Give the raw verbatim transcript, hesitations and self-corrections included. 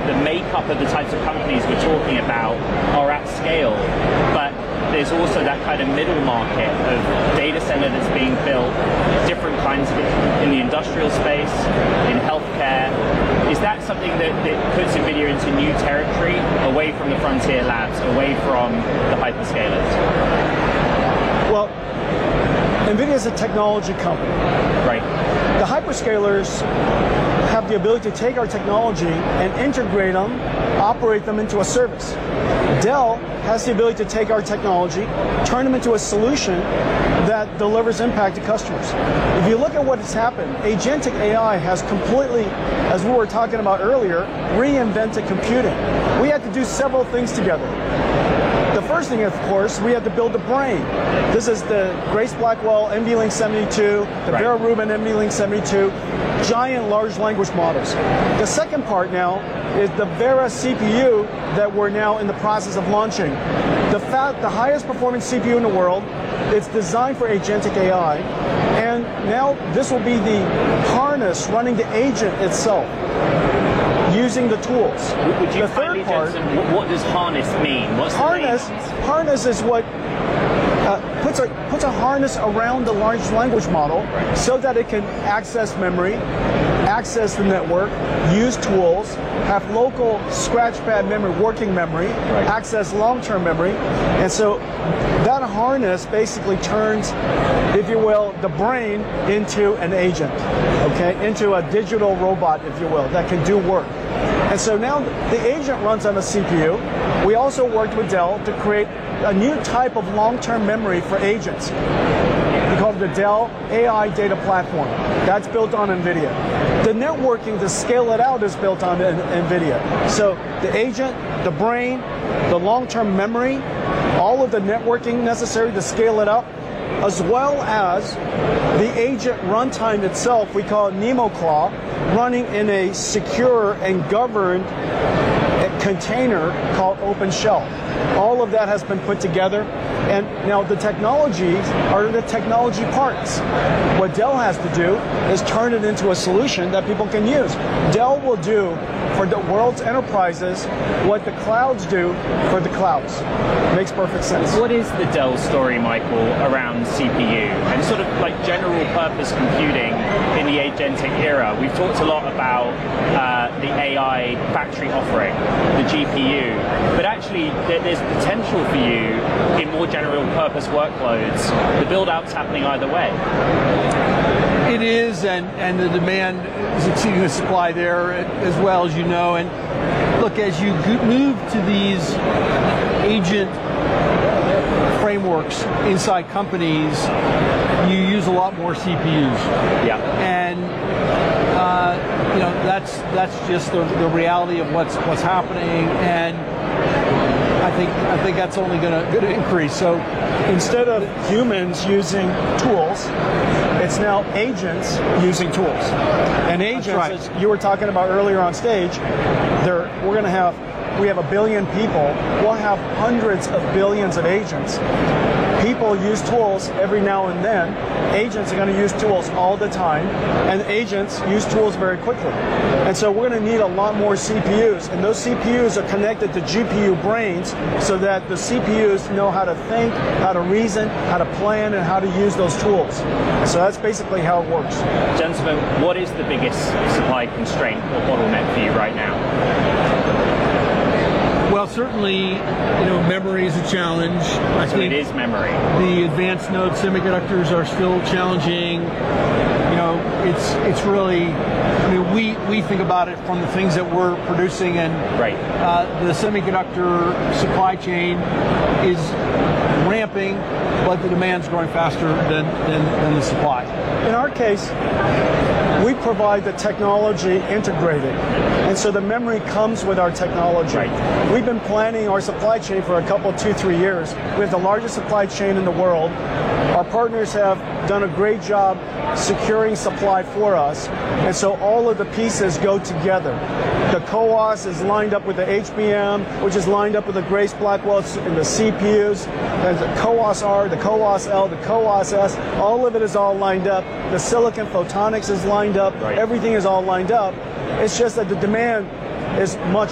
the makeup of the types of companies we're talking about are at scale, but there's also that kind of middle market of data center that's being built, different kinds of it in the industrial space, in healthcare. Is that something that, that puts NVIDIA into new territory, away from the frontier labs, away from the hyperscalers? Well, NVIDIA is a technology company. Right. The hyperscalers have the ability to take our technology and integrate them, operate them into a service. Dell has the ability to take our technology, turn them into a solution that delivers impact to customers. If you look at what has happened, agentic A I has completely, as we were talking about earlier, reinvented computing. We had to do several things together. The first thing, of course, we had to build the brain. This is the Grace Blackwell NVLink seventy-two, the right. Vera Rubin NVLink seventy-two, giant large language models. The second part now is the Vera C P U that we're now in the process of launching. The, fa the highest performing C P U in the world. It's designed for agentic A I, and now this will be the harness running the agent itself, using the tools. Would you the third part, Jensen, what does harness mean? What's harness? Harness is what uh, puts a puts a harness around the large language model, right. so that it can access memory, access the network, use tools, have local scratchpad memory, working memory, right. access long-term memory, and so that harness basically turns, if you will, the brain into an agent, okay, into a digital robot, if you will, that can do work. And so now the agent runs on a C P U. We also worked with Dell to create a new type of long-term memory for agents. We call it the Dell A I Data Platform. That's built on NVIDIA. The networking to scale it out is built on NVIDIA. So the agent, the brain, the long-term memory, all of the networking necessary to scale it up, as well as the agent runtime itself, we call it NemoClaw, running in a secure and governed container called OpenShell. All of that has been put together, and now the technologies are the technology parts. What Dell has to do is turn it into a solution that people can use. Dell will do for the world's enterprises what the clouds do for the clouds. Makes perfect sense. What is the Dell story, Michael, around C P U and sort of like general purpose computing in the agentic era? We've talked a lot about uh, the A I factory offering, the G P U, but actually there's potential for you in more general purpose workloads. The build-out's happening either way. It is, and, and the demand is exceeding the supply there as well, as you know. And look, as you move to these agent frameworks inside companies, you use a lot more C P Us. Yeah. And uh, you know that's that's just the, the reality of what's what's happening, and I think I think that's only going to going to increase. So instead of humans using tools, it's now agents using tools. And agents, right. as you were talking about earlier on stage, they're, we're going to have, we have a billion people, we'll have hundreds of billions of agents. People use tools every now and then. Agents are going to use tools all the time, and agents use tools very quickly. And so we're going to need a lot more C P Us, and those C P Us are connected to G P U brains so that the C P Us know how to think, how to reason, how to plan, and how to use those tools. So that's basically how it works. Gentlemen, what is the biggest supply constraint or bottleneck for you right now? Well, certainly, you know, memory is a challenge. I So think it is memory. the advanced node semiconductors are still challenging. You know, it's it's really, I mean, we, we think about it from the things that we're producing, and Right. uh, the semiconductor supply chain is ramping, but the demand's growing faster than, than, than the supply. In our case, we provide the technology integrated, and so the memory comes with our technology. Right. We've been planning our supply chain for a couple, two, three years. We have the largest supply chain in the world. Our partners have done a great job securing supply for us, and so all of the pieces go together. The CoWoS is lined up with the H B M, which is lined up with the Grace Blackwell and the C P Us. There's the CoWoS R, the CoWoS L, the CoWoS S. All of it is all lined up. The silicon photonics is lined up. Right. Everything is all lined up. It's just that the demand is much